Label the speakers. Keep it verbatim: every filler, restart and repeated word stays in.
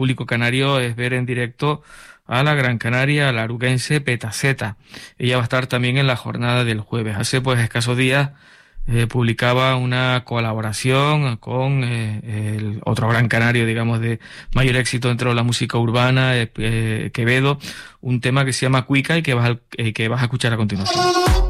Speaker 1: público canario es ver en directo a la Gran Canaria, la aruquense Petaceta. Ella va a estar también en la jornada del jueves. Hace pues escasos días eh, publicaba una colaboración con eh, el otro gran canario, digamos, de mayor éxito dentro de la música urbana, eh, eh, Quevedo, un tema que se llama Cuica y que vas a, eh, que vas a escuchar a continuación.